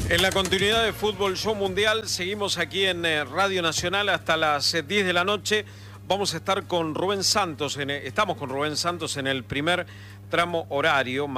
En la continuidad de Fútbol Show Mundial, seguimos aquí en Radio Nacional hasta las 10 de la noche. Vamos a estar con Rubén Santos, estamos con Rubén Santos en el primer tramo horario.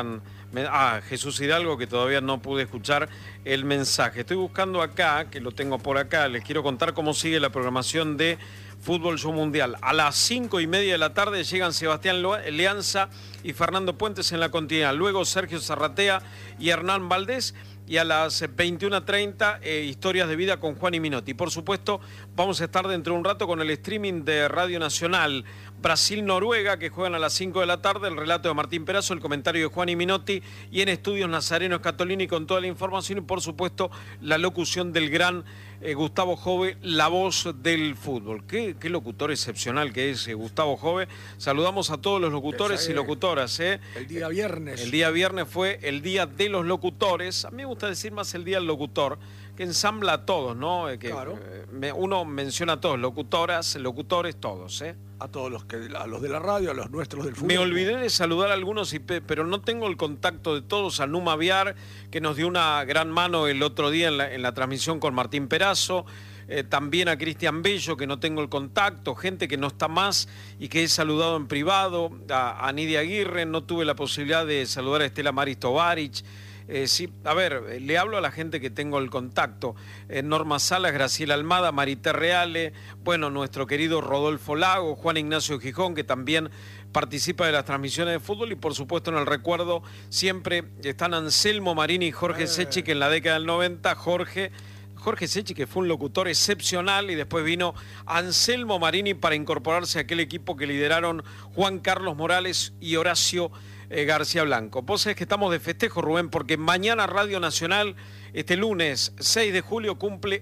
Jesús Hidalgo, que todavía no pude escuchar el mensaje. Estoy buscando acá, que lo tengo por acá, les quiero contar cómo sigue la programación de Fútbol Show Mundial. A las 5:30 de la tarde llegan Sebastián Leanza y Fernando Puentes en la continuidad. Luego Sergio Zarratea y Hernán Valdés. Y a las 21:30, Historias de Vida con Juan y Minotti. Por supuesto, vamos a estar dentro de un rato con el streaming de Radio Nacional. Brasil-Noruega, que juegan a las 5 de la tarde, el relato de Martín Perazo, el comentario de Juan y Minotti, y en Estudios Nazareno Scatolini con toda la información y, por supuesto, la locución del gran Gustavo Jove, la voz del fútbol. Qué locutor excepcional que es Gustavo Jove. Saludamos a todos los locutores y locutoras. El día viernes. El día viernes fue el día de los locutores. A mí me gusta decir más el día del locutor, que ensambla a todos, ¿no? Claro. Uno menciona a todos, locutoras, locutores, todos, A todos a los de la radio, a los nuestros del fútbol. Me olvidé de saludar a algunos, pero no tengo el contacto de todos. A Numa Viar, que nos dio una gran mano el otro día en la transmisión con Martín Perazo. También a Cristian Bello, que no tengo el contacto. Gente que no está más y que he saludado en privado. A Nidia Aguirre, no tuve la posibilidad de saludar a Estela Maris Tovarich. Sí, a ver, le hablo a la gente que tengo el contacto. Norma Salas, Graciela Almada, Marité Reale, bueno, nuestro querido Rodolfo Lago, Juan Ignacio Gijón, que también participa de las transmisiones de fútbol, y por supuesto en el recuerdo siempre están Anselmo Marini y Jorge Sechi, que en la década del 90, Jorge Sechi, que fue un locutor excepcional, y después vino Anselmo Marini para incorporarse a aquel equipo que lideraron Juan Carlos Morales y Horacio García Blanco. Vos sabés que estamos de festejo, Rubén, porque mañana Radio Nacional, este lunes 6 de julio, cumple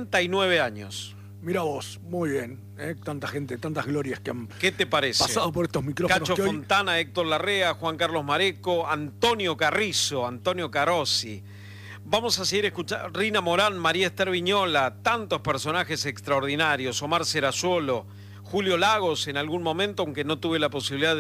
89 años. Mira vos, muy bien, tanta gente, tantas glorias que han ¿Qué te parece? Pasado por estos micrófonos. Cacho Fontana, Héctor Larrea, Juan Carlos Mareco, Antonio Carrizo, Antonio Carossi. Vamos a seguir escuchando Rina Morán, María Esther Viñola, tantos personajes extraordinarios, Omar Serasolo, Julio Lagos en algún momento, aunque no tuve la posibilidad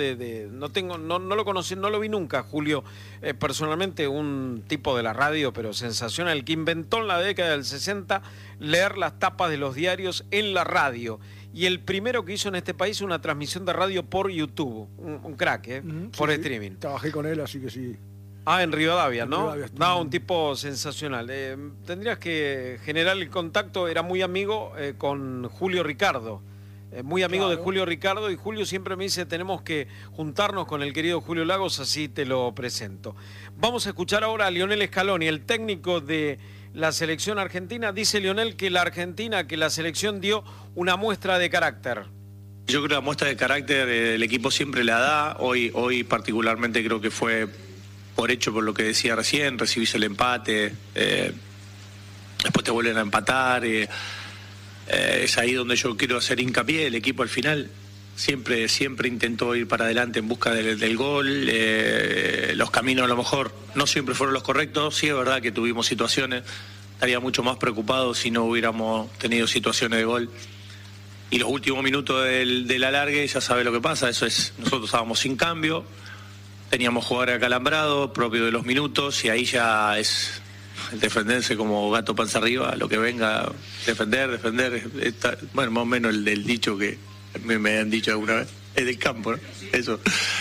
no lo conocí, no lo vi nunca, Julio, personalmente, un tipo de la radio, pero sensacional, que inventó en la década del 60 leer las tapas de los diarios en la radio, y el primero que hizo en este país una transmisión de radio por YouTube, un crack, por streaming. Trabajé con él, así que sí. En Rivadavia, ¿no? No, un tipo sensacional. Tendrías que generar el contacto, era muy amigo con Julio Ricardo. Muy amigo de Julio Ricardo, y Julio siempre me dice: tenemos que juntarnos con el querido Julio Lagos, así te lo presento. Vamos a escuchar ahora a Lionel Scaloni, el técnico de la selección argentina. Dice Lionel que la selección dio una muestra de carácter. Yo creo que la muestra de carácter el equipo siempre la da. Hoy particularmente creo que fue por hecho, por lo que decía recién, recibís el empate, después te vuelven a empatar. Es ahí donde yo quiero hacer hincapié. El equipo al final siempre intentó ir para adelante en busca del gol. Los caminos a lo mejor no siempre fueron los correctos. Sí es verdad que tuvimos situaciones. Estaría mucho más preocupado si no hubiéramos tenido situaciones de gol. Y los últimos minutos del alargue, ya sabe lo que pasa. Eso es, nosotros estábamos sin cambio, teníamos jugadores acalambrados, propio de los minutos, y ahí ya es defenderse como gato panza arriba, lo que venga, defender, bueno, más o menos el del dicho que me han dicho alguna vez, es del campo, ¿no? Eso.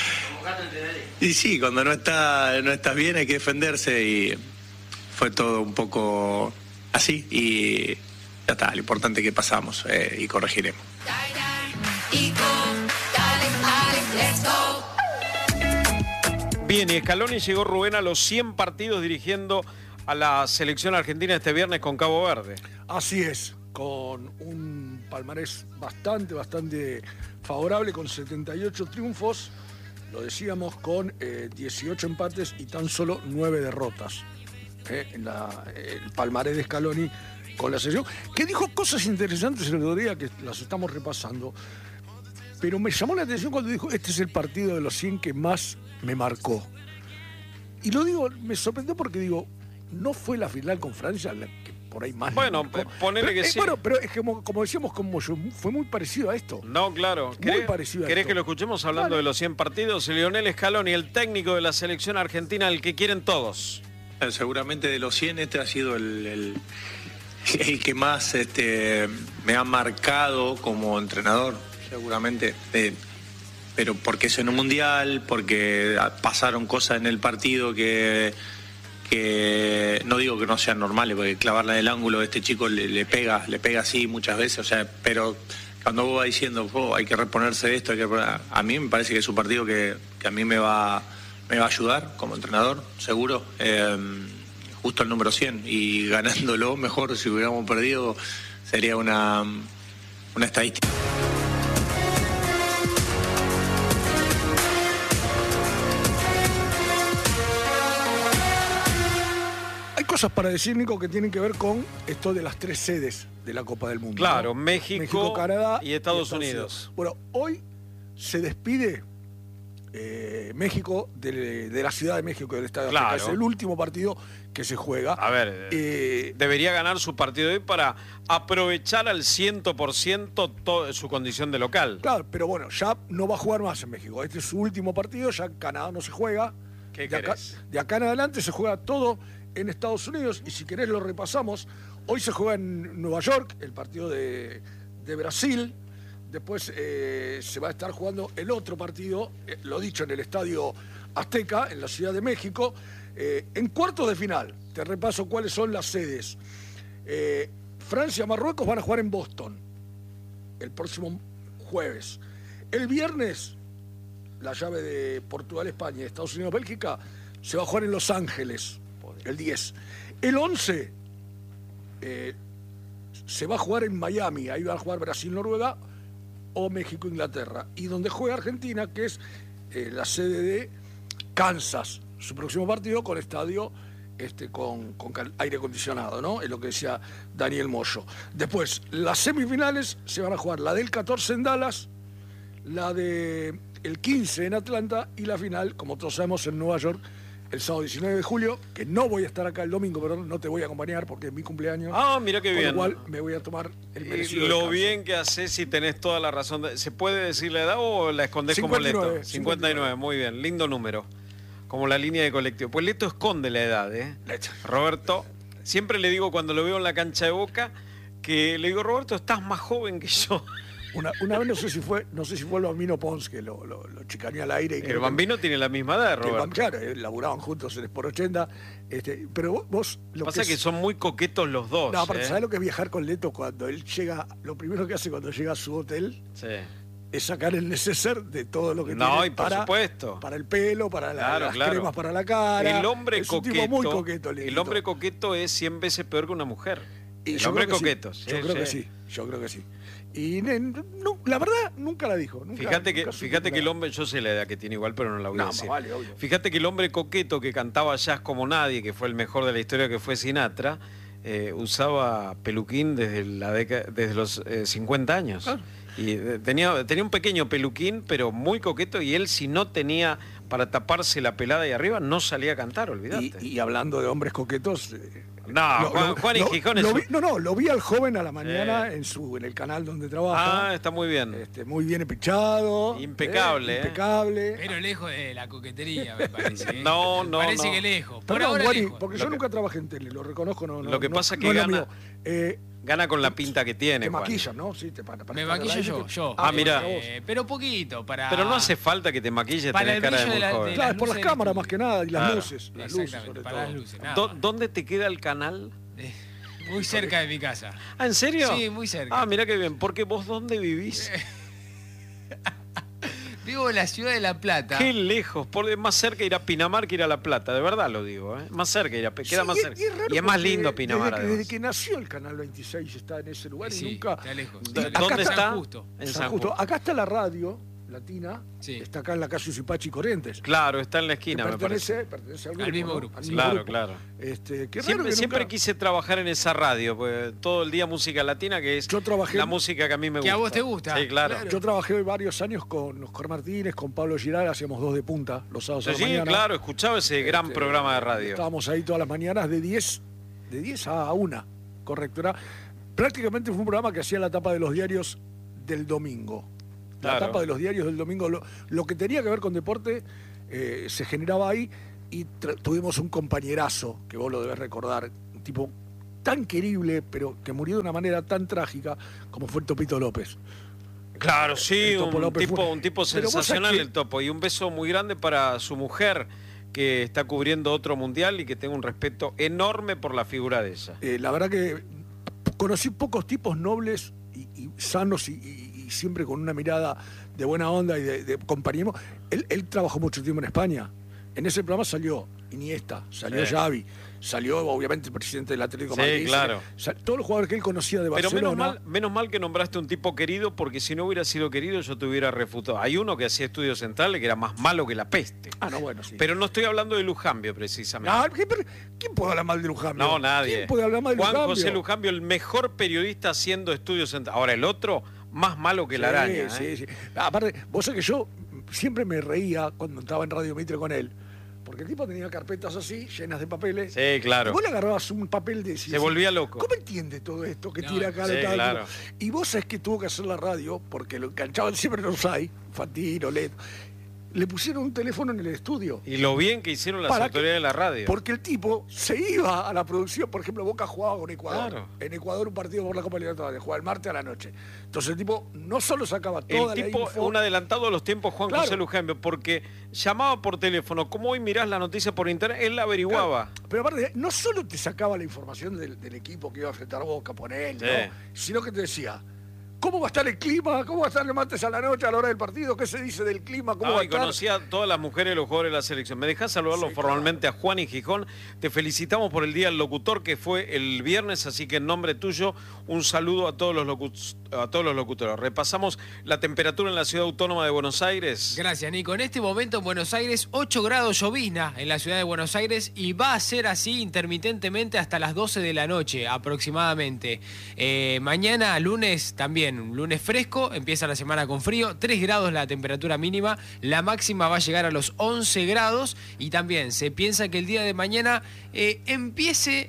Y sí, cuando no estás bien hay que defenderse, y fue todo un poco así, y ya está, lo importante es que pasamos y corregiremos. Bien, y Scaloni llegó, Rubén, a los 100 partidos dirigiendo a la selección argentina este viernes con Cabo Verde. Así es, con un palmarés bastante favorable, con 78 triunfos, lo decíamos, con 18 empates y tan solo 9 derrotas. El palmarés de Scaloni con la selección, que dijo cosas interesantes el otro día que las estamos repasando, pero me llamó la atención cuando dijo: este es el partido de los 100 que más me marcó. Y lo digo, me sorprendió porque digo, ¿no fue la final con Francia la que por ahí más? Bueno, ponele que sí. Bueno, pero es que como decíamos, fue muy parecido a esto. No, claro. Muy parecido a esto. ¿Querés que lo escuchemos hablando de los 100 partidos? Lionel Scaloni, el técnico de la selección argentina, el que quieren todos. Seguramente de los 100 este ha sido el que más me ha marcado como entrenador, seguramente. Pero porque es en un mundial, porque pasaron cosas en el partido que no digo que no sean normales, porque clavarla en el ángulo de este chico le pega así muchas veces, o sea, pero cuando vos vas diciendo, hay que reponerse de esto, a mí me parece que es un partido que a mí me va a ayudar como entrenador, seguro, justo el número 100, y ganándolo mejor, si hubiéramos perdido, sería una estadística. Cosas para decir, Nico, que tienen que ver con esto de las 3 sedes de la Copa del Mundo. Claro, ¿no? México, Canadá y Estados Unidos. Bueno, hoy se despide México de la Ciudad de México, del Estadio Azteca. Claro. Es el último partido que se juega. A ver, debería ganar su partido de hoy para aprovechar al 100% su condición de local. Claro, pero bueno, ya no va a jugar más en México. Este es su último partido, ya Canadá no se juega. ¿Qué de acá en adelante se juega todo en Estados Unidos, y si querés lo repasamos. Hoy se juega en Nueva York el partido de Brasil. Después se va a estar jugando el otro partido, lo dicho, en el Estadio Azteca, en la Ciudad de México. En cuartos de final, te repaso cuáles son las sedes. Francia y Marruecos van a jugar en Boston el próximo jueves. El viernes, la llave de Portugal, España y Estados Unidos, Bélgica, se va a jugar en Los Ángeles, el 10. El 11 se va a jugar en Miami, ahí va a jugar Brasil-Noruega o México-Inglaterra. Y donde juega Argentina, que es la sede de Kansas, su próximo partido con estadio con aire acondicionado, ¿no? Es lo que decía Daniel Moyo. Después, las semifinales se van a jugar la del 14 en Dallas, la del 15 en Atlanta y la final, como todos sabemos, en Nueva York, el sábado 19 de julio, que no voy a estar acá el domingo, pero no te voy a acompañar porque es mi cumpleaños. Ah, mira qué bien. Con lo cual me voy a tomar el merecido Lo descanso. bien que haces, y tenés toda la razón. ¿Se puede decir la edad o la escondés 59, como Leto? 59, muy bien, lindo número. Como la línea de colectivo. Pues Leto esconde la edad, ¿eh? Leto. Roberto, siempre le digo cuando lo veo en la cancha de Boca, que le digo, Roberto, estás más joven que yo. Una vez no sé si fue el Bambino Pons que lo chicaneó al aire. Y El Bambino tiene la misma edad, Roberto. Claro, laburaban juntos en Sport 80. Pero vos lo Pasa que son muy coquetos los dos. No, aparte, ¿sabés lo que es viajar con Leto cuando él llega? Lo primero que hace cuando llega a su hotel Sí. es sacar el neceser de todo lo que No, tiene y por supuesto. para el pelo, para las Claro. cremas para la cara. El hombre es coqueto. un tipo muy coqueto, Letito. El hombre coqueto es 100 veces peor que una mujer. Y el yo hombre creo que coqueto. sí. Yo creo que sí. Y no, la verdad, nunca la dijo. Fíjate que el hombre, yo sé la edad que tiene igual, pero no la voy a decir. Vale, obvio. Fíjate que el hombre coqueto que cantaba jazz como nadie, que fue el mejor de la historia, que fue Sinatra, usaba peluquín desde los 50 años. Ah. Y tenía un pequeño peluquín, pero muy coqueto, y él, si no tenía para taparse la pelada ahí arriba, no salía a cantar, olvídate. Y hablando de hombres coquetos. Juan y Gijón es lo vi al joven a la mañana en el canal donde trabaja. está muy bien. Muy bien pichado. Impecable. Impecable. Pero lejos de la coquetería, me parece. No. Parece que lejos. Por Perdón, ahora Guari, lejos. porque yo nunca trabajé en tele, lo reconozco. Lo que pasa que no es lo gana. mío. Gana con la pinta que tiene, Te Juan. maquillan, ¿no? Sí, para Me estar maquillo al aire. yo. Ah, mira. Pero poquito, para... Pero no hace falta que te maquilles, Para tenés el cara de brillo muy de la- joven. de Claro, las es por las luces del cámaras estudio. más que nada y las Claro. luces. Las luces, Exactamente, sobre para todo. las luces. nada más. ¿Dónde te queda el canal? Muy cerca de mi casa. Ah, ¿en serio? Sí, muy cerca. Ah, mira qué bien. Porque vos, ¿dónde vivís? Vivo en la ciudad de La Plata. Qué lejos. Es más cerca ir a Pinamar que ir a La Plata. De verdad lo digo, ¿eh? Más cerca queda más Sí, cerca. raro Y es más porque lindo Pinamar, desde además. que nació el Canal 26 está en ese lugar y Sí, nunca... está lejos. ¿Dónde Acá está? San Justo. En San Justo. Acá está la radio latina, Sí. está acá en la calle Usipachi Corrientes. Claro, está en la Que esquina, me parece. pertenece Al mismo ¿no? grupo, Al sí. mismo Claro, grupo. claro. Qué raro Siempre, que siempre nunca- quise trabajar en esa radio, pues, todo el día música latina, que es Yo trabajé- la música que a mí me gusta. Que a vos te gusta. Sí, claro. Claro. Yo trabajé varios años con Oscar Martínez, con Pablo Giral, hacíamos 2 de punta los sábados a la Sí, mañana. claro, escuchaba ese gran programa de radio. Estábamos ahí todas las mañanas de 10 a 1, correcto. Prácticamente fue un programa que hacía la tapa de los diarios del domingo. La Claro. tapa de los diarios del domingo. Lo que tenía que ver con deporte se generaba ahí. y tuvimos un compañerazo, que vos lo debés recordar, un tipo tan querible, pero que murió de una manera tan trágica como fue el Topito López. Claro, sí, El Topo López fue- un tipo Pero vos sabés sensacional que- el Topo. Y un beso muy grande para su mujer, que está cubriendo otro mundial y que tengo un respeto enorme por la figura de ella. La verdad que conocí pocos tipos nobles y sanos y siempre con una mirada de buena onda y de compañerismo. Él trabajó mucho tiempo en España. En ese programa salió Iniesta, salió Sí. Xavi, salió obviamente el presidente del Atlético de Sí, Madrid. claro. Todos los jugadores que él conocía de Pero Barcelona. menos mal que nombraste un tipo querido, porque si no hubiera sido querido yo te hubiera refutado. Hay uno que hacía estudios centrales que era más malo que la peste. Ah, no, bueno, sí. Pero no estoy hablando de Lujambio precisamente. ¿Quién puede hablar mal de Lujambio? No, nadie. ¿Quién puede hablar mal de Juan Lujambio? José Lujambio, el mejor periodista haciendo estudios centrales. Ahora el otro, más malo que la araña. Sí, sí. Aparte, vos sabés que yo siempre me reía cuando estaba en Radio Mitre con él. Porque el tipo tenía carpetas así, llenas de papeles. Sí, claro. Y vos le agarrabas un papel de... Se volvía loco. ¿Cómo entiende todo esto que No, tira acá? sí, tal? claro. Y vos sabés que tuvo que hacer la radio, porque lo enganchaban siempre en los hay, Fantino, Led. Le pusieron un teléfono en el estudio. Y lo bien que hicieron las ¿Para autoridades de la radio. Porque el tipo se iba a la producción. Por ejemplo, Boca jugaba con Ecuador. Claro. En Ecuador un partido por la Copa Libertadores. Jugaba el martes a la noche. Entonces el tipo no solo sacaba El toda la tipo, info... un adelantado a los tiempos, Juan Claro. José Lujambio, porque llamaba por teléfono. Como hoy mirás la noticia por internet, él la averiguaba. Pero aparte, no solo te sacaba la información del equipo que iba a enfrentar Boca, poner, Sí. ¿no? Sino que te decía, ¿cómo va a estar el clima? ¿Cómo va a estar el martes a la noche a la hora del partido? ¿Qué se dice del clima? ¿Cómo va a Y estar? conocía a todas las mujeres de los jugadores de la selección. ¿Me dejás saludarlo Sí, formalmente a Juan y Gijón? Te felicitamos por el Día del Locutor, que fue el viernes, así que en nombre tuyo, un saludo a todos los locutores. Repasamos la temperatura en la Ciudad Autónoma de Buenos Aires. Gracias, Nico. En este momento en Buenos Aires, 8 grados llovizna en la ciudad de Buenos Aires y va a ser así intermitentemente hasta las 12 de la noche aproximadamente. Mañana, lunes, también un lunes fresco, empieza la semana con frío, 3 grados la temperatura mínima, la máxima va a llegar a los 11 grados y también se piensa que el día de mañana empiece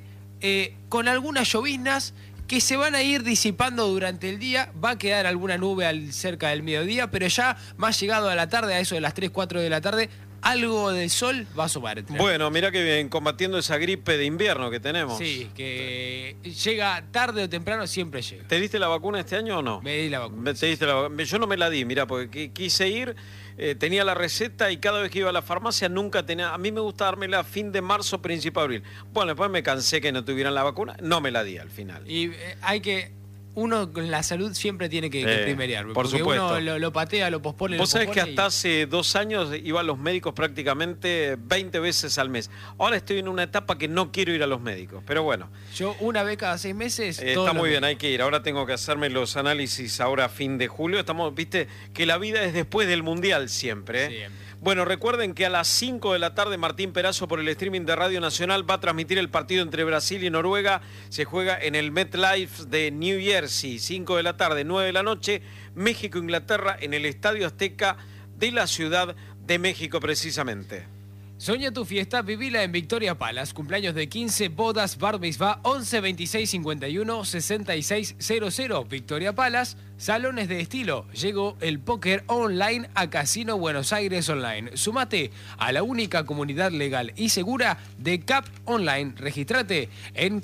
con algunas lloviznas que se van a ir disipando durante el día, va a quedar alguna nube cerca del mediodía, pero ya más llegado a la tarde, a eso de las 3, 4 de la tarde, algo de sol va a asomar. Bueno, mirá que bien, combatiendo esa gripe de invierno que tenemos. Sí, que llega tarde o temprano, siempre llega. ¿Te diste la vacuna este año o no? Me di la vacuna. ¿Te diste la vacuna? Yo no me la di, mirá, porque quise ir, tenía la receta y cada vez que iba a la farmacia nunca tenía... A mí me gusta dármela a fin de marzo, principio de abril. Bueno, después me cansé que no tuvieran la vacuna, no me la di al final. Y hay que... Uno con la salud siempre tiene que primerear. Por porque supuesto. uno lo patea, lo pospone, Vos sabés que y- hasta hace 2 años iba a los médicos prácticamente 20 veces al mes. Ahora estoy en una etapa que no quiero ir a los médicos, pero bueno. Yo una vez cada 6 meses... Está todos los muy bien, meses. hay que ir. Ahora tengo que hacerme los análisis ahora a fin de julio. Estamos, viste, que la vida es después del Mundial siempre. ¿eh? Siempre. Bueno, recuerden que a las 5 de la tarde Martín Perazo por el streaming de Radio Nacional va a transmitir el partido entre Brasil y Noruega. Se juega en el MetLife de New Jersey, 5 de la tarde, 9 de la noche. México-Inglaterra en el Estadio Azteca de la Ciudad de México precisamente. Soña tu fiesta, vivila en Victoria Palace. Cumpleaños de 15, bodas, bar mitzvah, 11 26 51 66 00. Victoria Palace, salones de estilo. Llegó el póker online a Casino Buenos Aires Online. Sumate a la única comunidad legal y segura de CAP Online. Regístrate en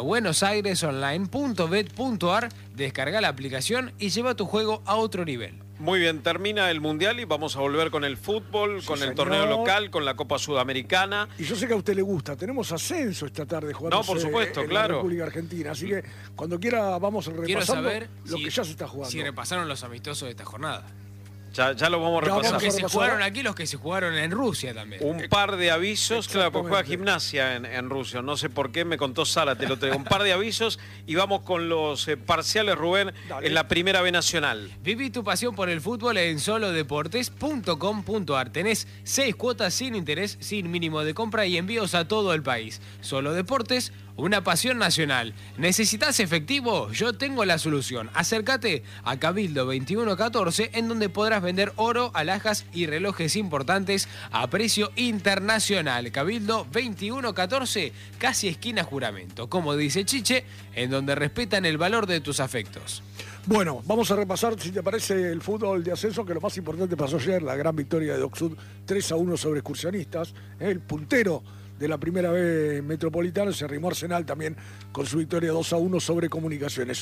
casinobuenosairesonline.bet.ar, descarga la aplicación y lleva tu juego a otro nivel. Muy bien, termina el Mundial y vamos a volver con el fútbol, Sí, con el señor. torneo local, con la Copa Sudamericana. Y yo sé que a usted le gusta. Tenemos ascenso esta tarde jugando No, por supuesto, en claro. la República Argentina. Así que cuando quiera vamos Quiero repasando saber lo que ya se está jugando. si repasaron los amistosos de esta jornada. Ya lo vamos a Ya vamos repasar. Los que a se repasar. jugaron aquí, los que se jugaron en Rusia también. Un par de avisos, claro, porque juega Exactamente. Gimnasia en Rusia. No sé por qué, me contó Sara, te lo traigo. Un par de avisos y vamos con los parciales, Rubén, Dale. en la Primera B Nacional. Viví tu pasión por el fútbol en solodeportes.com.ar. Tenés 6 cuotas sin interés, sin mínimo de compra y envíos a todo el país. Solo Deportes, una pasión nacional. ¿Necesitas efectivo? Yo tengo la solución. Acércate a Cabildo 2114, en donde podrás vender oro, alhajas y relojes importantes a precio internacional. Cabildo 2114, casi esquina Juramento. Como dice Chiche, en donde respetan el valor de tus afectos. Bueno, vamos a repasar, si te parece, el fútbol de ascenso, que lo más importante pasó ayer, la gran victoria de Dock Sud 3-1 sobre Excursionistas, el puntero de la primera B metropolitana. Se arrimó Arsenal también con su victoria 2-1 sobre Comunicaciones.